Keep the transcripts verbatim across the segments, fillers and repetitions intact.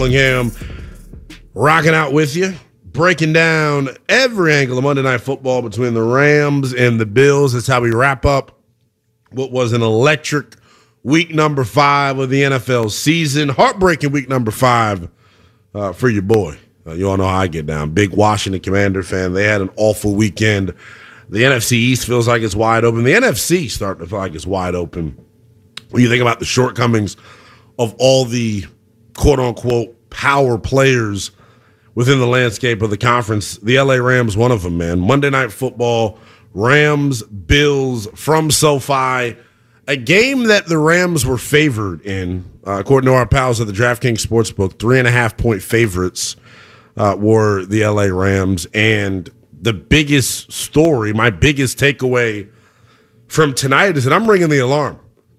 Dillingham, rocking out with you, breaking down every angle of Monday Night Football between the Rams and the Bills. That's how we wrap up what was an electric week number five of the N F L season. Heartbreaking week number five uh, for your boy. Uh, you all know how I get down. Big Washington Commander fan. They had an awful weekend. The N F C East feels like it's wide open. The N F C starting to feel like it's wide open. When you think about the shortcomings of all the quote-unquote power players within the landscape of the conference, the L A Rams, one of them, man. Monday Night Football, Rams, Bills from SoFi. A game that the Rams were favored in, uh, according to our pals at the DraftKings Sportsbook, three and a half point favorites uh, were the L A Rams. And the biggest story, my biggest takeaway from tonight is that I'm ringing the alarm.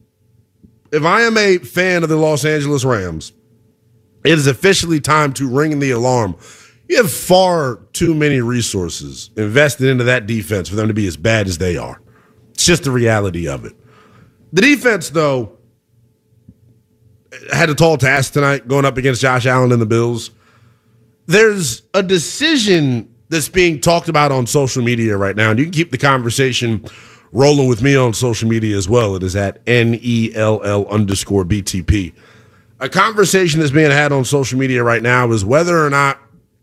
If I am a fan of the Los Angeles Rams, it is officially time to ring the alarm. You have far too many resources invested into that defense for them to be as bad as they are. It's just the reality of it. The defense, though, had a tall task tonight going up against Josh Allen and the Bills. There's a decision that's being talked about on social media right now, and you can keep the conversation rolling with me on social media as well. It is at N E L L underscore B T P. A conversation that's being had on social media right now is whether or not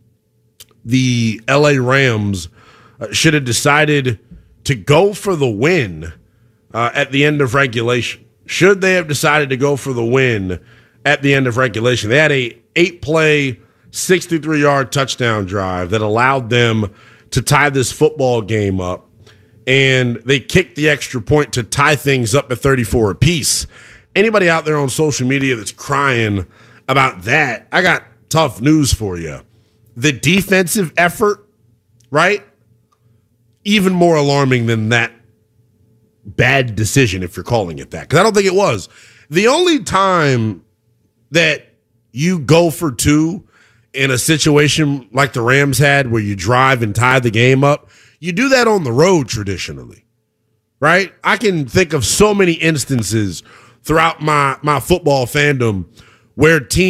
the L A Rams uh, should have decided to go for the win uh, at the end of regulation. Should they have decided to go for the win at the end of regulation? They had a eight-play, sixty-three-yard touchdown drive that allowed them to tie this football game up, and they kicked the extra point to tie things up at thirty-four apiece. Anybody out there on social media that's crying about that, I got tough news for you. The defensive effort, right? Even more alarming than that bad decision, if you're calling it that, because I don't think it was. The only time that you go for two in a situation like the Rams had where you drive and tie the game up, you do that on the road traditionally, right? I can think of so many instances throughout my, my football fandom where teams